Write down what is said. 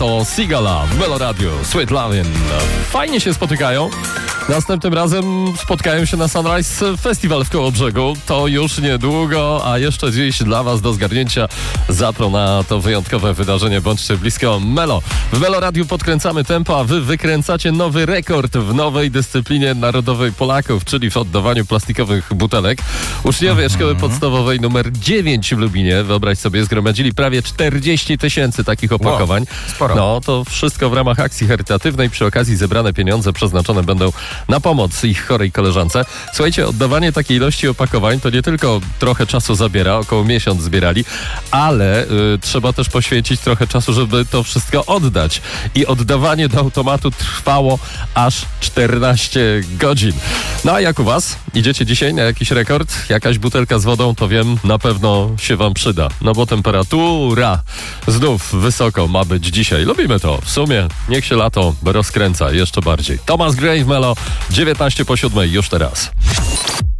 To Sigala w Melo Radio, Sweet Lovin'. Fajnie się spotykają. Następnym razem spotkają się na Sunrise Festival w Kołobrzegu. To już niedługo, a jeszcze dziś dla Was do zgarnięcia zapro na to wyjątkowe wydarzenie. Bądźcie blisko Melo. W Melo Radiu podkręcamy tempo, a Wy wykręcacie nowy rekord w nowej dyscyplinie narodowej Polaków, czyli w oddawaniu plastikowych butelek. Uczniowie szkoły podstawowej numer 9 w Lubinie, wyobraź sobie, zgromadzili prawie 40 000 takich opakowań. Wow, sporo. No, to wszystko w ramach akcji charytatywnej. Przy okazji zebrane pieniądze przeznaczone będą na pomoc ich chorej koleżance. Słuchajcie, oddawanie takiej ilości opakowań to nie tylko trochę czasu zabiera, około miesiąc zbierali, ale trzeba też poświęcić trochę czasu, żeby to wszystko oddać. I oddawanie do automatu trwało aż 14 godzin. No a jak u Was? Idziecie dzisiaj na jakiś rekord? Jakaś butelka z wodą, to wiem, na pewno się Wam przyda. No bo temperatura znów wysoko ma być dzisiaj. Lubimy to. W sumie niech się lato rozkręca jeszcze bardziej. Thomas Gray w Melo, 19 po 7 już teraz.